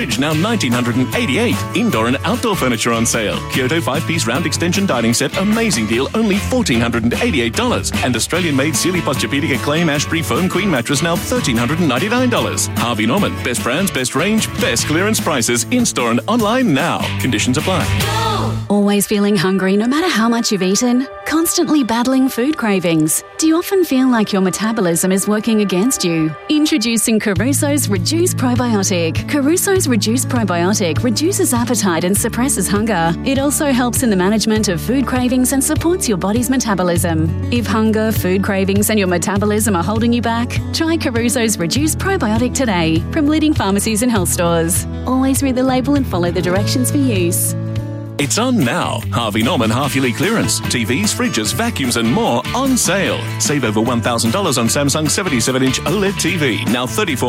Fridge now $1,988. Indoor and outdoor furniture on sale. Kyoto 5-piece round extension dining set, amazing deal, only $1,488. And Australian-made Sealy Posturepedic Acclaim Ashbury Foam Queen mattress now $1,399. Harvey Norman, best brands, best range, best clearance prices, in-store and online now. Conditions apply. Always feeling hungry no matter how much you've eaten? Constantly battling food cravings? Do you often feel like your metabolism is working against you? Introducing Caruso's Reduce Probiotic. Caruso's Reduce Probiotic reduces appetite and suppresses hunger. It also helps in the management of food cravings and supports your body's metabolism. If hunger, food cravings and your metabolism are holding you back, try Caruso's Reduce Probiotic today from leading pharmacies and health stores. Always read the label and follow the directions for use. It's on now. Harvey Norman half-yearly clearance. TVs, fridges, vacuums and more on sale. Save over $1,000 on Samsung 77-inch OLED TV, now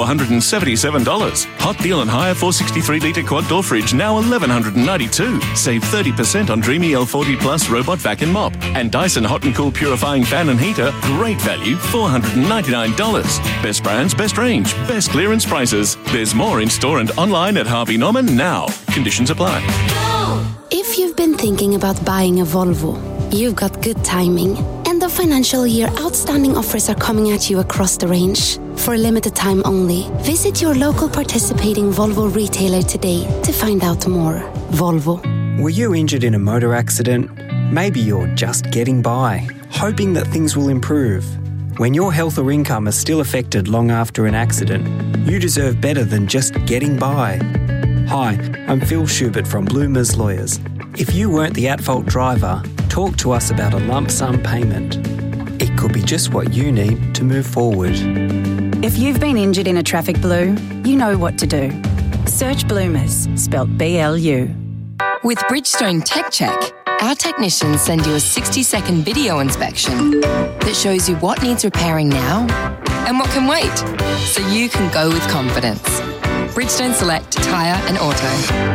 $3,477. Hot deal on higher 463-litre quad-door fridge, now $1,192. Save 30% on Dreamy L40 Plus robot vac and mop. And Dyson Hot and Cool purifying fan and heater, great value, $499. Best brands, best range, best clearance prices. There's more in-store and online at Harvey Norman now. Conditions apply. If you've been thinking about buying a Volvo, you've got good timing. End of financial year outstanding offers are coming at you across the range. For a limited time only, visit your local participating Volvo retailer today to find out more. Volvo. Were you injured in a motor accident? Maybe you're just getting by, hoping that things will improve. When your health or income is still affected long after an accident, you deserve better than just getting by. Hi, I'm Phil Schubert from Bloomers Lawyers. If you weren't the at-fault driver, talk to us about a lump sum payment. It could be just what you need to move forward. If you've been injured in a traffic blue, you know what to do. Search Bloomers, spelt B-L-U. With Bridgestone Tech Check, our technicians send you a 60-second video inspection that shows you what needs repairing now and what can wait, so you can go with confidence. Bridgestone Select Tyre and Auto.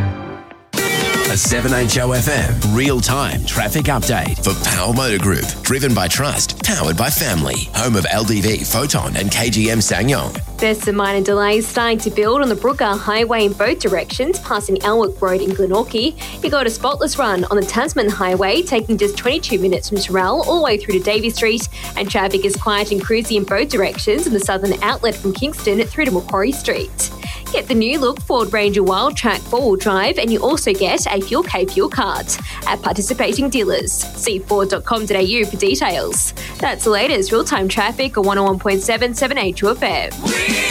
A 7HOFM real-time traffic update for Powell Motor Group. Driven by trust, powered by family. Home of LDV, Photon and KGM SsangYong. There's some minor delays starting to build on the Brooker Highway in both directions, passing Elwick Road in Glenorchy. You got a spotless run on the Tasman Highway, taking just 22 minutes from Terrell all the way through to Davey Street, and traffic is quiet and cruisy in both directions in the southern outlet from Kingston through to Macquarie Street. Get the new look Ford Ranger Wildtrak 4-wheel drive, and you also get a Fuel K fuel card at participating dealers. See Ford.com.au for details. That's the latest real-time traffic on 101.7 7HOFM.